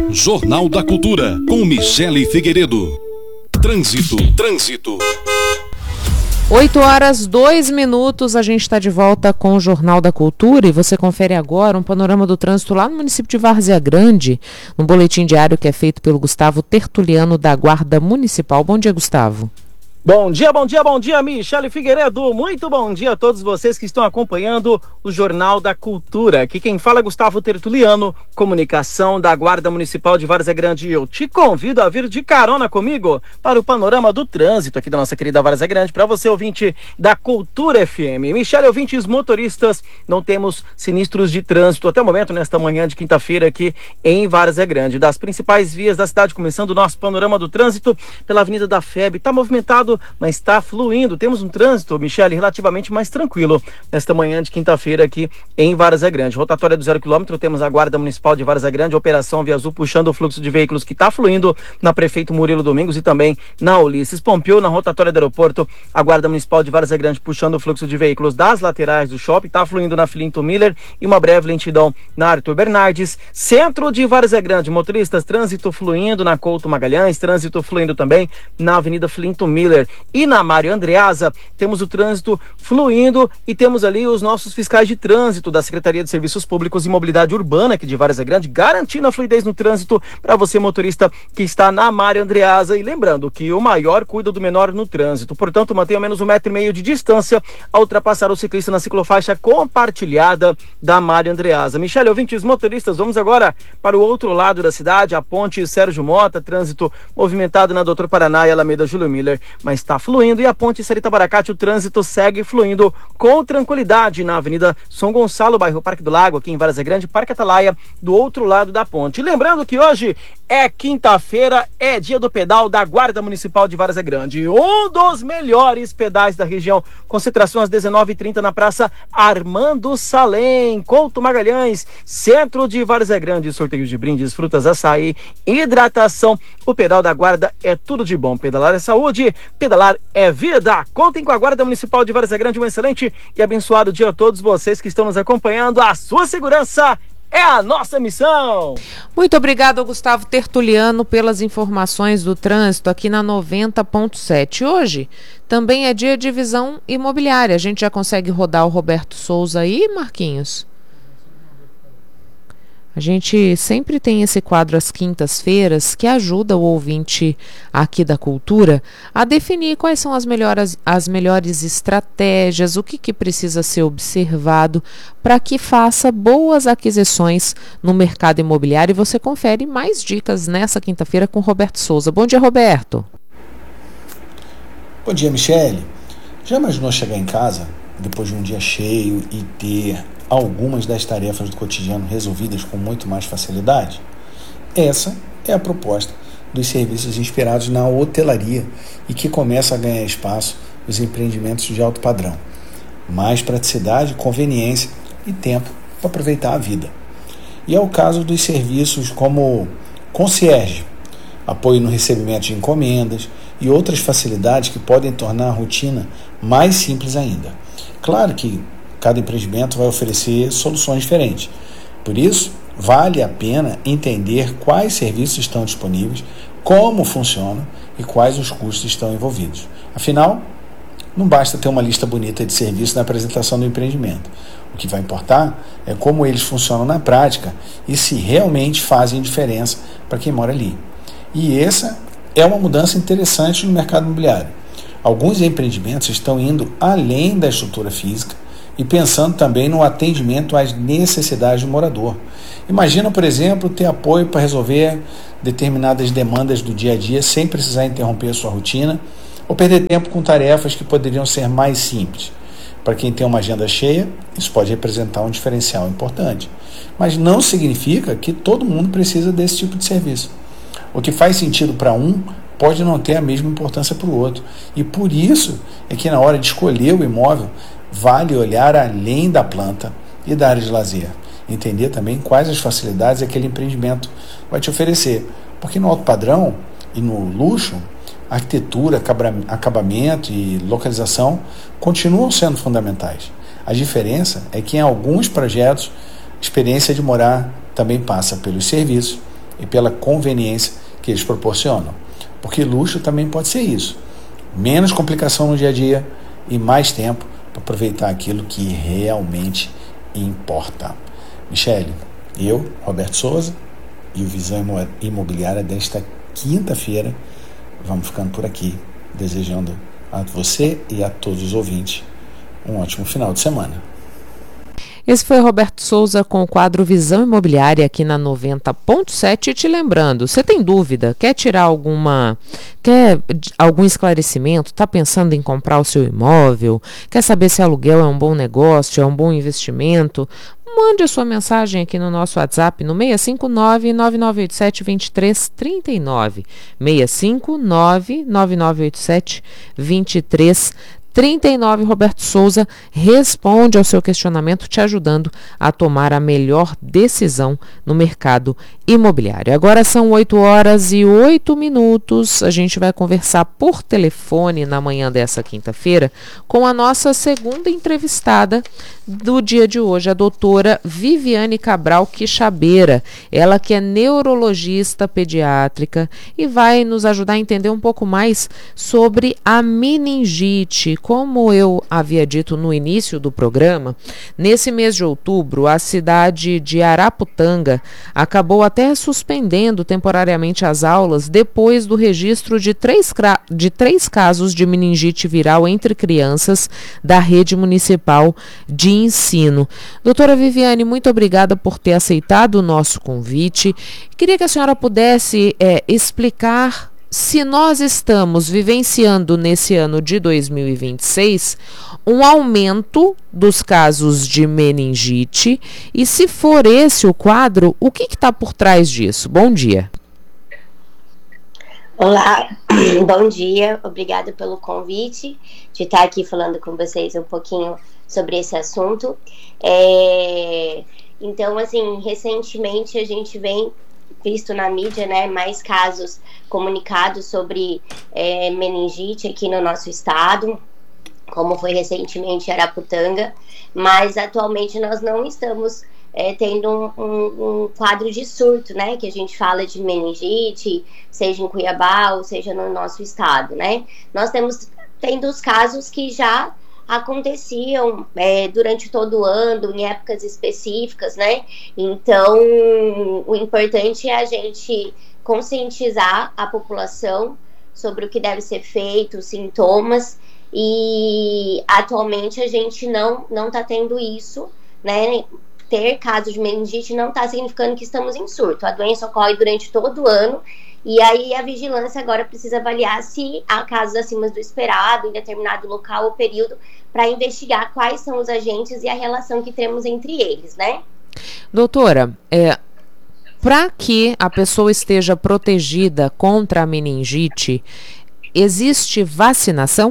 Jornal da Cultura, com Michele Figueiredo. Trânsito. 8h02, a gente está de volta com o Jornal da Cultura e você confere agora um panorama do trânsito lá no município de Várzea Grande, no boletim diário que é feito pelo Gustavo Tertuliano da Guarda Municipal. Bom dia, Gustavo. Bom dia, Michele Figueiredo. Muito bom dia a todos vocês que estão acompanhando o Jornal da Cultura. Aqui quem fala é Gustavo Tertuliano, comunicação da Guarda Municipal de Várzea Grande. Eu te convido a vir de carona comigo para o panorama do trânsito aqui da nossa querida Várzea Grande, para você ouvinte da Cultura FM. Michele, ouvintes motoristas, não temos sinistros de trânsito até o momento, nesta manhã de quinta-feira aqui em Várzea Grande. Das principais vias da cidade, começando o nosso panorama do trânsito pela Avenida da FEB, está movimentado, mas está fluindo. Temos um trânsito, Michele, relativamente mais tranquilo nesta manhã de quinta-feira aqui em Várzea Grande. Rotatória do 0 km, temos a Guarda Municipal de Várzea Grande, Operação Via Azul, puxando o fluxo de veículos que está fluindo na Prefeito Murilo Domingos e também na Ulisses Pompeu. Na rotatória do aeroporto, a Guarda Municipal de Várzea Grande puxando o fluxo de veículos das laterais do shopping, está fluindo na Filinto Miller e uma breve lentidão na Arthur Bernardes. Centro de Várzea Grande, motoristas, trânsito fluindo na Couto Magalhães, trânsito fluindo também na Avenida Filinto Miller e na Mário Andreasa. Temos o trânsito fluindo e temos ali os nossos fiscais de trânsito da Secretaria de Serviços Públicos e Mobilidade Urbana aqui de Várzea Grande, garantindo a fluidez no trânsito para você motorista que está na Mário Andreasa. E lembrando que o maior cuida do menor no trânsito, portanto mantenha menos 1,5 metro de distância ao ultrapassar o ciclista na ciclofaixa compartilhada da Mário Andreasa. Michele, ouvintes motoristas, vamos agora para o outro lado da cidade, a ponte Sérgio Mota, trânsito movimentado na Doutor Paraná e Alameda Júlio Miller, mas está fluindo. E a ponte Sarita Baracate, o trânsito segue fluindo com tranquilidade na Avenida São Gonçalo, bairro Parque do Lago, aqui em Várzea Grande, Parque Atalaia, do outro lado da ponte. E lembrando que hoje é quinta-feira, é dia do pedal da Guarda Municipal de Várzea Grande, um dos melhores pedais da região. Concentração às 19h30 na Praça Armando Salem, Couto Magalhães, centro de Várzea Grande. Sorteio de brindes, frutas, açaí, hidratação. O pedal da Guarda é tudo de bom. Pedalar é saúde, pedalar é vida. Contem com a Guarda Municipal de Várzea Grande. Um excelente e abençoado dia a todos vocês que estão nos acompanhando. A sua segurança é a nossa missão. Muito obrigado, Gustavo Tertuliano, pelas informações do trânsito aqui na 90.7. Hoje também é dia de visão imobiliária. A gente já consegue rodar o Roberto Souza aí, Marquinhos? A gente sempre tem esse quadro às quintas-feiras que ajuda o ouvinte aqui da Cultura a definir quais são as melhores estratégias, o que precisa ser observado para que faça boas aquisições no mercado imobiliário. E você confere mais dicas nessa quinta-feira com o Roberto Souza. Bom dia, Roberto. Bom dia, Michele. Já imaginou chegar em casa depois de um dia cheio e ter algumas das tarefas do cotidiano resolvidas com muito mais facilidade? Essa é a proposta dos serviços inspirados na hotelaria e que começa a ganhar espaço nos empreendimentos de alto padrão. Mais praticidade, conveniência e tempo para aproveitar a vida. E é o caso dos serviços como concierge, apoio no recebimento de encomendas e outras facilidades que podem tornar a rotina mais simples ainda. Claro que cada empreendimento vai oferecer soluções diferentes. Por isso, vale a pena entender quais serviços estão disponíveis, como funcionam e quais os custos estão envolvidos. Afinal, não basta ter uma lista bonita de serviços na apresentação do empreendimento. O que vai importar é como eles funcionam na prática e se realmente fazem diferença para quem mora ali. E essa é uma mudança interessante no mercado imobiliário. Alguns empreendimentos estão indo além da estrutura física e pensando também no atendimento às necessidades do morador. Imagina, por exemplo, ter apoio para resolver determinadas demandas do dia a dia sem precisar interromper a sua rotina ou perder tempo com tarefas que poderiam ser mais simples. Para quem tem uma agenda cheia, isso pode representar um diferencial importante. Mas não significa que todo mundo precisa desse tipo de serviço. O que faz sentido para um pode não ter a mesma importância para o outro. E por isso é que na hora de escolher o imóvel, vale olhar além da planta e da área de lazer. Entender também quais as facilidades aquele empreendimento vai te oferecer. Porque no alto padrão e no luxo, arquitetura, acabamento e localização continuam sendo fundamentais. A diferença é que em alguns projetos, a experiência de morar também passa pelos serviços e pela conveniência que eles proporcionam. Porque luxo também pode ser isso. Menos complicação no dia a dia e mais tempo para aproveitar aquilo que realmente importa. Michele, eu, Roberto Souza e o Visão Imobiliária desta quinta-feira vamos ficando por aqui, desejando a você e a todos os ouvintes um ótimo final de semana. Esse foi Roberto Souza com o quadro Visão Imobiliária aqui na 90.7. E te lembrando, você tem dúvida, quer algum esclarecimento, está pensando em comprar o seu imóvel, quer saber se aluguel é um bom negócio, é um bom investimento, mande a sua mensagem aqui no nosso WhatsApp no 659-9987-2339. 659-9987-2339. Roberto Souza responde ao seu questionamento, te ajudando a tomar a melhor decisão no mercado imobiliário. Agora são 8h08. A gente vai conversar por telefone na manhã dessa quinta-feira com a nossa segunda entrevistada do dia de hoje, a doutora Viviane Cabral Quixabeira. Ela que é neurologista pediátrica e vai nos ajudar a entender um pouco mais sobre a meningite. Como eu havia dito no início do programa, nesse mês de outubro, a cidade de Araputanga acabou até suspendendo temporariamente as aulas depois do registro de três casos de meningite viral entre crianças da rede municipal de ensino. Doutora Viviane, muito obrigada por ter aceitado o nosso convite. Queria que a senhora pudesse explicar se nós estamos vivenciando nesse ano de 2026 um aumento dos casos de meningite e, se for esse o quadro, o que está por trás disso? Bom dia. Olá, bom dia, obrigada pelo convite de estar aqui falando com vocês um pouquinho sobre esse assunto. Então, assim, recentemente a gente vem visto na mídia, né, mais casos comunicados sobre meningite aqui no nosso estado, como foi recentemente em Araputanga, mas atualmente nós não estamos tendo um quadro de surto, né, que a gente fala de meningite, seja em Cuiabá ou seja no nosso estado, né. Nós temos tendo os casos que já aconteciam durante todo o ano, em épocas específicas, né? Então, o importante é a gente conscientizar a população sobre o que deve ser feito, os sintomas, e atualmente a gente não está tendo isso, né? Ter casos de meningite não está significando que estamos em surto. A doença ocorre durante todo o ano, e aí a vigilância agora precisa avaliar se há casos acima do esperado em determinado local ou período para investigar quais são os agentes e a relação que temos entre eles, né? Doutora, para que a pessoa esteja protegida contra a meningite, existe vacinação?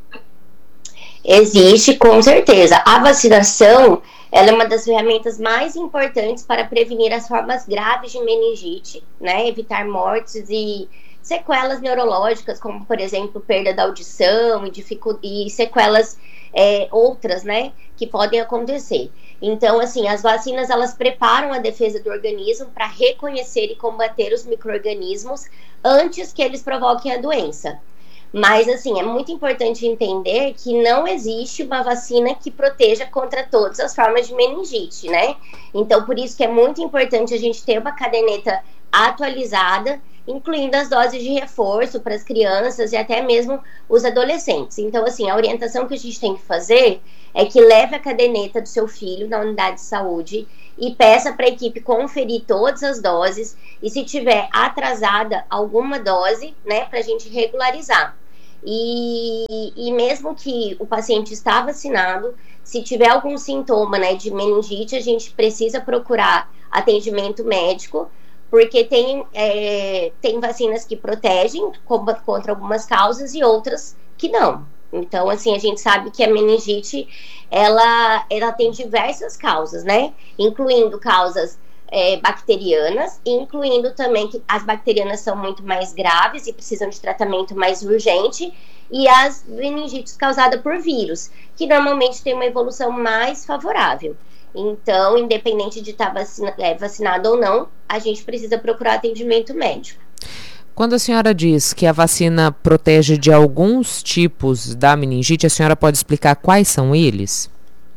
Existe, com certeza. A vacinação, ela é uma das ferramentas mais importantes para prevenir as formas graves de meningite, né? Evitar mortes e sequelas neurológicas, como, por exemplo, perda da audição e sequelas outras, né? Que podem acontecer. Então, assim, as vacinas, elas preparam a defesa do organismo para reconhecer e combater os micro-organismos antes que eles provoquem a doença. Mas, assim, é muito importante entender que não existe uma vacina que proteja contra todas as formas de meningite, né? Então, por isso que é muito importante a gente ter uma caderneta atualizada, incluindo as doses de reforço para as crianças e até mesmo os adolescentes. Então, assim, a orientação que a gente tem que fazer é que leve a caderneta do seu filho na unidade de saúde e peça para a equipe conferir todas as doses e, se tiver atrasada alguma dose, né, para a gente regularizar. E mesmo que o paciente está vacinado, se tiver algum sintoma, né, de meningite, a gente precisa procurar atendimento médico, porque tem vacinas que protegem contra algumas causas e outras que não. Então, assim, a gente sabe que a meningite, ela tem diversas causas, né? Incluindo causas bacterianas, incluindo também que as bacterianas são muito mais graves e precisam de tratamento mais urgente, e as meningites causadas por vírus, que normalmente tem uma evolução mais favorável. Então, independente de estar vacinado ou não, a gente precisa procurar atendimento médico. Quando a senhora diz que a vacina protege de alguns tipos da meningite, a senhora pode explicar quais são eles?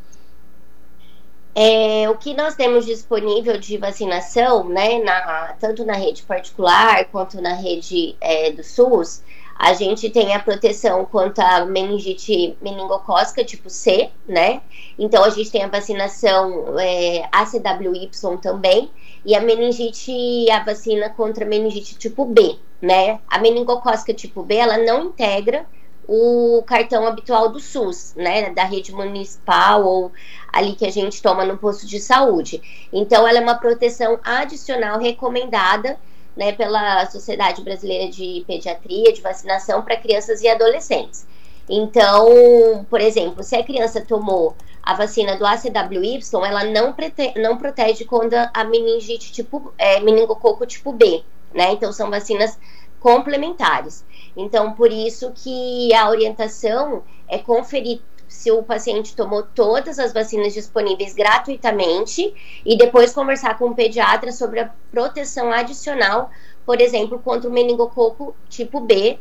O que nós temos disponível de vacinação, né, tanto na rede particular quanto na rede do SUS, a gente tem a proteção contra a meningite meningocócica tipo C, né? Então a gente tem a vacinação ACWY também, e a vacina contra a meningite tipo B, né? A meningocócica tipo B, ela não integra o cartão habitual do SUS, né, da rede municipal ou ali que a gente toma no posto de saúde. Então, ela é uma proteção adicional recomendada, né, pela Sociedade Brasileira de Pediatria, de vacinação para crianças e adolescentes. Então, por exemplo, se a criança tomou a vacina do ACWY, ela não protege contra a meningite meningococo tipo B, né? Então, são vacinas complementares. Então, por isso que a orientação é conferir se o paciente tomou todas as vacinas disponíveis gratuitamente e depois conversar com o pediatra sobre a proteção adicional, por exemplo, contra o meningococo tipo B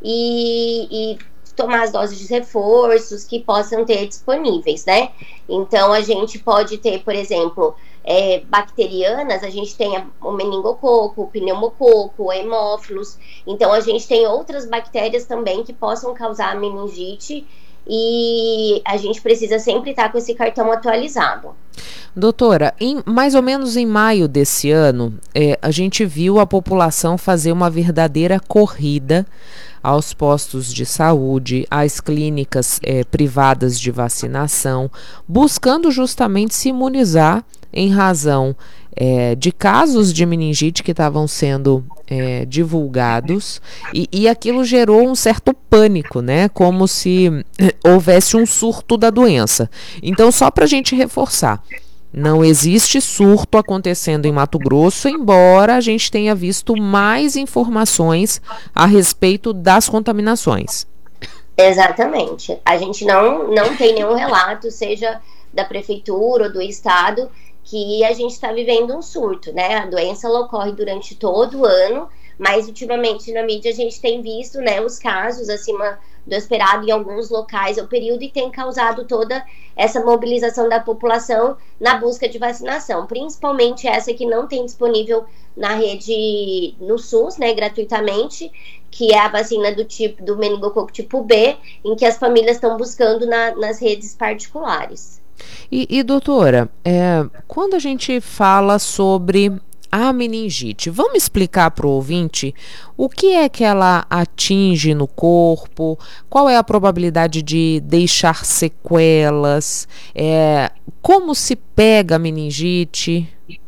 e tomar as doses de reforços que possam ter disponíveis, né? Então, a gente pode ter, por exemplo, bacterianas, a gente tem o meningococo, o pneumococo, o hemófilos. Então, a gente tem outras bactérias também que possam causar meningite e a gente precisa sempre estar com esse cartão atualizado. Doutora, mais ou menos em maio desse ano, a gente viu a população fazer uma verdadeira corrida aos postos de saúde, às clínicas privadas de vacinação, buscando justamente se imunizar em razão de casos de meningite que estavam sendo divulgados, e aquilo gerou um certo pânico, né? Como se houvesse um surto da doença. Então, só para a gente reforçar, não existe surto acontecendo em Mato Grosso, embora a gente tenha visto mais informações a respeito das contaminações. Exatamente. A gente não tem nenhum relato, seja da prefeitura ou do estado, que a gente está vivendo um surto, né? A doença ela ocorre durante todo o ano, mas ultimamente na mídia a gente tem visto, né, os casos acima do esperado em alguns locais ao período, e tem causado toda essa mobilização da população na busca de vacinação, principalmente essa que não tem disponível na rede, no SUS, né, gratuitamente, que é a vacina do meningococo tipo B, em que as famílias estão buscando nas redes particulares. E doutora, quando a gente fala sobre a meningite, vamos explicar para o ouvinte o que é que ela atinge no corpo, qual é a probabilidade de deixar sequelas, como se pega a meningite?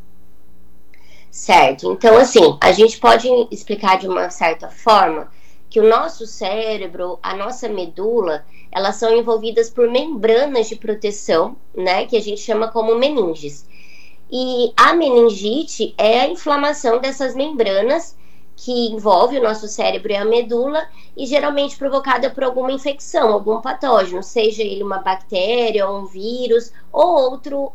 Certo, então assim, a gente pode explicar de uma certa forma que o nosso cérebro, a nossa medula, elas são envolvidas por membranas de proteção, né, que a gente chama como meninges. E a meningite é a inflamação dessas membranas que envolve o nosso cérebro e a medula, e geralmente provocada por alguma infecção, algum patógeno, seja ele uma bactéria, um vírus ou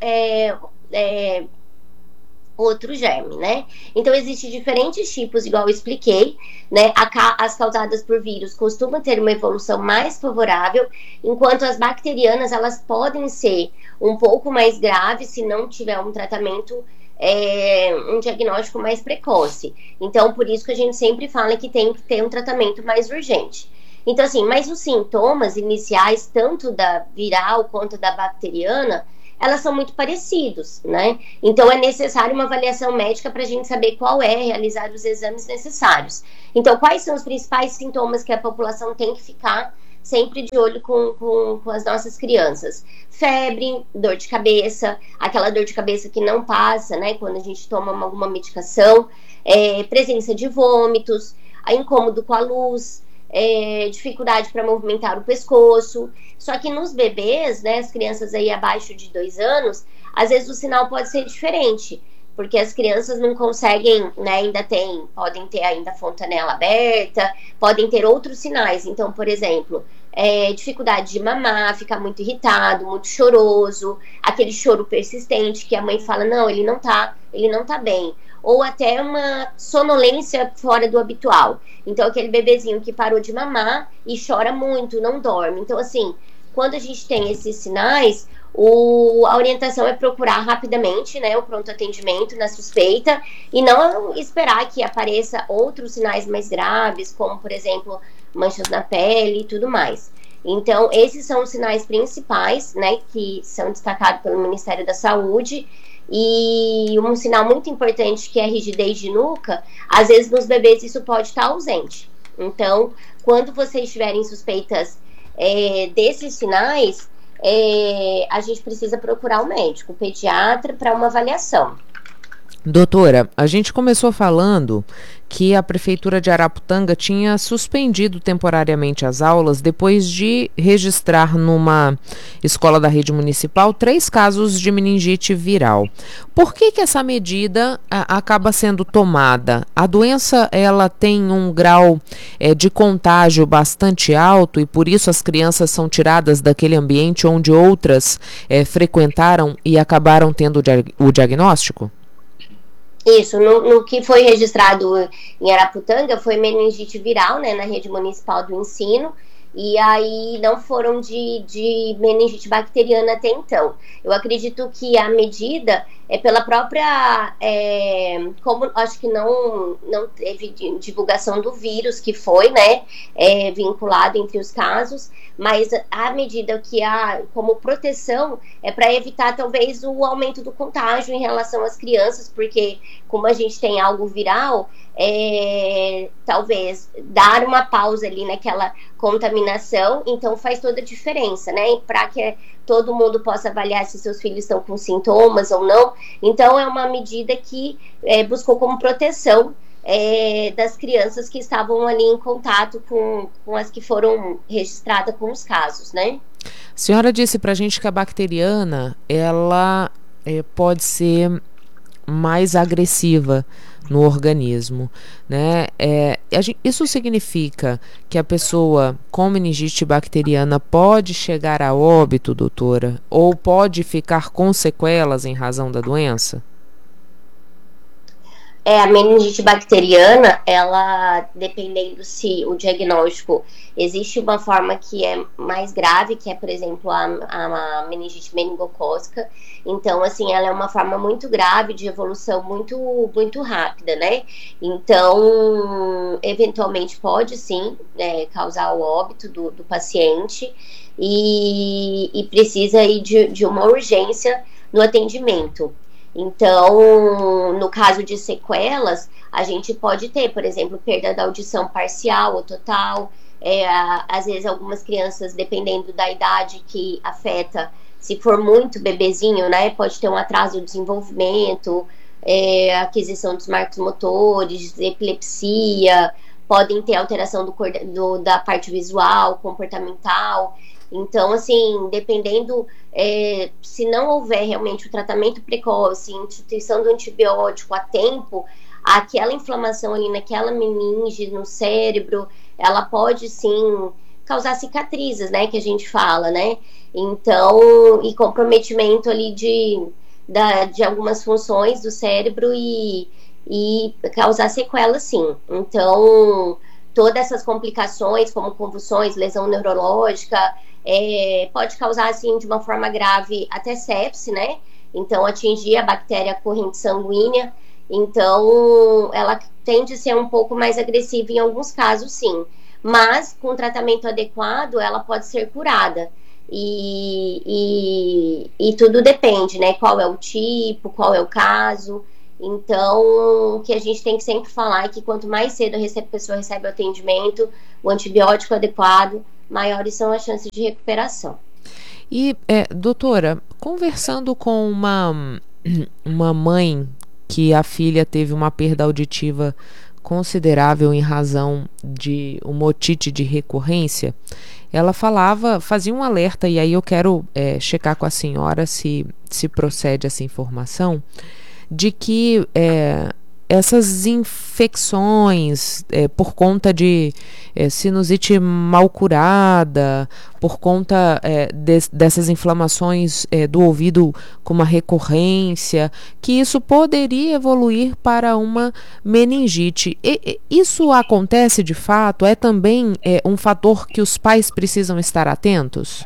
outro germe, né? Então, existem diferentes tipos, igual eu expliquei, né? As causadas por vírus costumam ter uma evolução mais favorável, enquanto as bacterianas, elas podem ser um pouco mais graves se não tiver um tratamento, um diagnóstico mais precoce. Então, por isso que a gente sempre fala que tem que ter um tratamento mais urgente. Então, assim, mas os sintomas iniciais, tanto da viral quanto da bacteriana, elas são muito parecidos, né? Então, é necessário uma avaliação médica para a gente saber realizar os exames necessários. Então, quais são os principais sintomas que a população tem que ficar sempre de olho com as nossas crianças? Febre, dor de cabeça, aquela dor de cabeça que não passa, né? Quando a gente toma alguma medicação, presença de vômitos, incômodo com a luz, dificuldade para movimentar o pescoço. Só que nos bebês, né, as crianças aí abaixo de 2 anos, às vezes o sinal pode ser diferente, porque as crianças não conseguem, né, podem ter ainda a fontanela aberta, podem ter outros sinais. Então, por exemplo, dificuldade de mamar, ficar muito irritado, muito choroso, aquele choro persistente que a mãe fala, não, ele não tá bem. Ou até uma sonolência fora do habitual. Então, aquele bebezinho que parou de mamar e chora muito, não dorme. Então, assim, quando a gente tem esses sinais, a orientação é procurar rapidamente, né, o pronto atendimento na suspeita e não esperar que apareça outros sinais mais graves, como, por exemplo, manchas na pele e tudo mais. Então, esses são os sinais principais, né, que são destacados pelo Ministério da Saúde. E um sinal muito importante que é a rigidez de nuca, às vezes nos bebês isso pode estar ausente. Então, quando vocês tiverem suspeitas desses sinais, a gente precisa procurar o médico, o pediatra, para uma avaliação. Doutora, a gente começou falando que a Prefeitura de Araputanga tinha suspendido temporariamente as aulas depois de registrar numa escola da rede municipal 3 casos de meningite viral. Por que essa medida acaba sendo tomada? A doença ela tem um grau de contágio bastante alto e por isso as crianças são tiradas daquele ambiente onde outras frequentaram e acabaram tendo o diagnóstico? Isso, no que foi registrado em Araputanga foi meningite viral, né, na rede municipal do ensino, e aí não foram de meningite bacteriana até então. Eu acredito que a medida é pela própria, como acho que não teve divulgação do vírus que foi, né, vinculado entre os casos, mas a medida que há como proteção é para evitar talvez o aumento do contágio em relação às crianças, porque como a gente tem algo viral, talvez dar uma pausa ali naquela contaminação, então faz toda a diferença, né, para que todo mundo possa avaliar se seus filhos estão com sintomas ou não. Então é uma medida que buscou como proteção das crianças que estavam ali em contato com as que foram registradas com os casos, né? A senhora disse pra gente que a bacteriana, ela pode ser mais agressiva no organismo, né? Isso significa que a pessoa com meningite bacteriana pode chegar a óbito, doutora? Ou pode ficar com sequelas em razão da doença? A meningite bacteriana, ela, dependendo se o diagnóstico, existe uma forma que é mais grave, que é, por exemplo, a meningite meningocócica. Então, assim, ela é uma forma muito grave, de evolução muito, muito rápida, né? Então, eventualmente pode, sim, causar o óbito do paciente e precisa aí de uma urgência no atendimento. Então, no caso de sequelas, a gente pode ter, por exemplo, perda da audição parcial ou total. Às vezes, algumas crianças, dependendo da idade que afeta, se for muito bebezinho, né, pode ter um atraso do desenvolvimento, aquisição dos marcos motores, epilepsia, podem ter alteração da parte visual, comportamental. Então, assim, dependendo, se não houver realmente o tratamento precoce, instituição do antibiótico a tempo, aquela inflamação ali naquela meninge no cérebro, ela pode, sim, causar cicatrizes, né, que a gente fala, né? Então, e comprometimento ali de algumas funções do cérebro e causar sequelas, sim. Então, todas essas complicações, como convulsões, lesão neurológica, pode causar, assim, de uma forma grave, até sepse, né? Então, atingir a bactéria corrente sanguínea. Então, ela tende a ser um pouco mais agressiva em alguns casos, sim. Mas, com tratamento adequado, ela pode ser curada. E tudo depende, né? Qual é o tipo, qual é o caso. Então, o que a gente tem que sempre falar é que quanto mais cedo a pessoa recebe o atendimento, o antibiótico adequado, maiores são as chances de recuperação. E, doutora, conversando com uma mãe que a filha teve uma perda auditiva considerável em razão de uma otite de recorrência, ela fazia um alerta, e aí eu quero checar com a senhora se procede essa informação, de que essas infecções por conta de sinusite mal curada, por conta dessas inflamações do ouvido com uma recorrência, que isso poderia evoluir para uma meningite. Isso acontece de fato? É também um fator que os pais precisam estar atentos?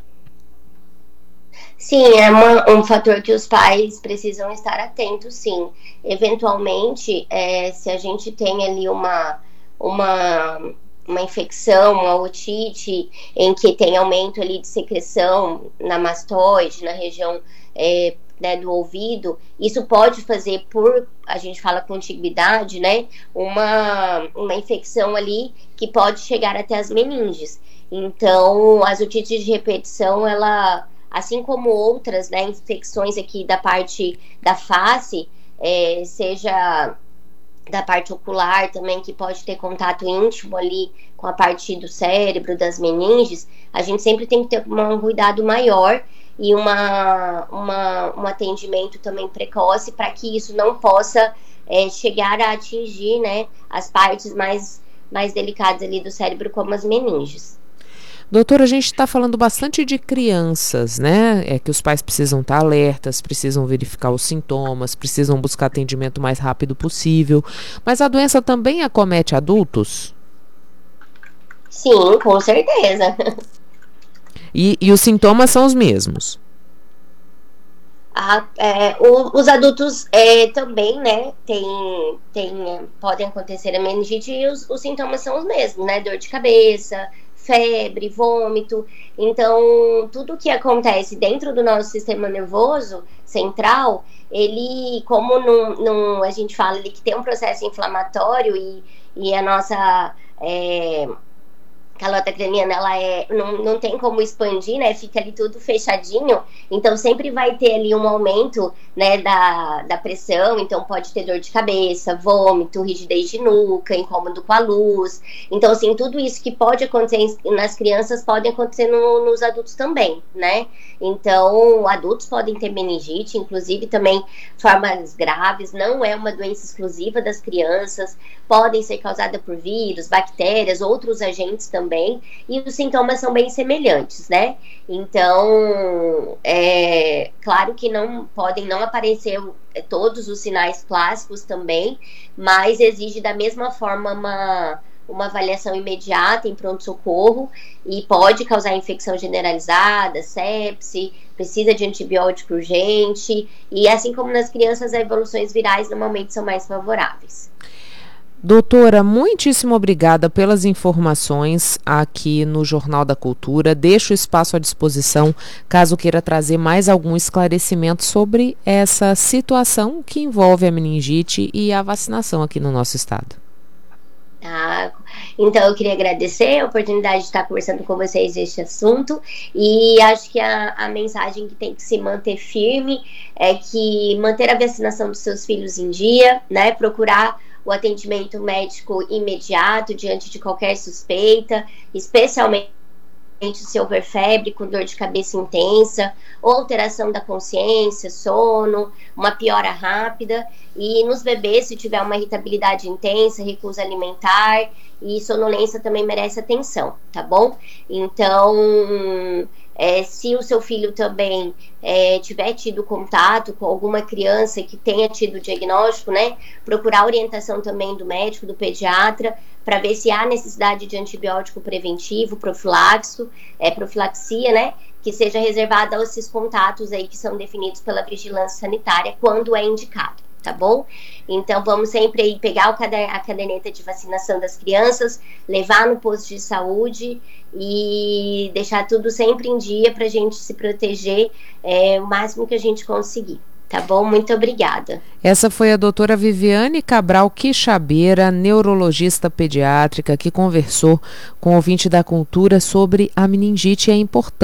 Sim, é um fator que os pais precisam estar atentos, sim. Eventualmente, se a gente tem ali uma infecção, uma otite, em que tem aumento ali de secreção na mastoide, na região né, do ouvido, isso pode fazer, a gente fala contiguidade, né, uma infecção ali que pode chegar até as meninges. Então, as otites de repetição, ela, assim como outras, né, infecções aqui da parte da face, seja da parte ocular também, que pode ter contato íntimo ali com a parte do cérebro, das meninges, a gente sempre tem que ter um cuidado maior e um atendimento também precoce para que isso não possa chegar a atingir, né, as partes mais delicadas ali do cérebro, como as meninges. Doutora, a gente está falando bastante de crianças, né? Que os pais precisam estar alertas, precisam verificar os sintomas, precisam buscar atendimento o mais rápido possível. Mas a doença também acomete adultos? Sim, com certeza. E os sintomas são os mesmos? Os adultos também, né? Podem acontecer a meningite e os sintomas são os mesmos, né? Dor de cabeça, febre, vômito. Então, tudo que acontece dentro do nosso sistema nervoso central, ele, como a gente fala ali que tem um processo inflamatório e a nossa calota craniana, ela não tem como expandir, né? Fica ali tudo fechadinho. Então, sempre vai ter ali um aumento, né, da pressão. Então, pode ter dor de cabeça, vômito, rigidez de nuca, incômodo com a luz. Então, assim, tudo isso que pode acontecer nas crianças pode acontecer nos adultos também, né? Então, adultos podem ter meningite, inclusive também formas graves. Não é uma doença exclusiva das crianças. Podem ser causadas por vírus, bactérias, outros agentes também, e os sintomas são bem semelhantes, né? Então, claro que podem não aparecer todos os sinais clássicos também, mas exige da mesma forma uma avaliação imediata em pronto-socorro e pode causar infecção generalizada, sepse, precisa de antibiótico urgente, e assim como nas crianças, as evoluções virais normalmente são mais favoráveis. Doutora, muitíssimo obrigada pelas informações aqui no Jornal da Cultura. Deixo o espaço à disposição caso queira trazer mais algum esclarecimento sobre essa situação que envolve a meningite e a vacinação aqui no nosso estado. Então eu queria agradecer a oportunidade de estar conversando com vocês deste assunto, e acho que a mensagem que tem que se manter firme é que manter a vacinação dos seus filhos em dia, né, procurar o atendimento médico imediato diante de qualquer suspeita, especialmente se houver febre com dor de cabeça intensa, ou alteração da consciência, sono, uma piora rápida. E nos bebês, se tiver uma irritabilidade intensa, recusa alimentar e sonolência, também merece atenção, tá bom? Então, se o seu filho também tiver tido contato com alguma criança que tenha tido diagnóstico, né, procurar orientação também do médico, do pediatra, para ver se há necessidade de antibiótico preventivo, profilaxia, né, que seja reservada a esses contatos aí que são definidos pela vigilância sanitária quando é indicado, tá bom? Então vamos sempre aí pegar a caderneta de vacinação das crianças, levar no posto de saúde e deixar tudo sempre em dia para a gente se proteger o máximo que a gente conseguir. Tá bom? Muito obrigada. Essa foi a doutora Viviane Cabral Quixabeira, neurologista pediátrica, que conversou com o ouvinte da Cultura sobre a meningite e a importância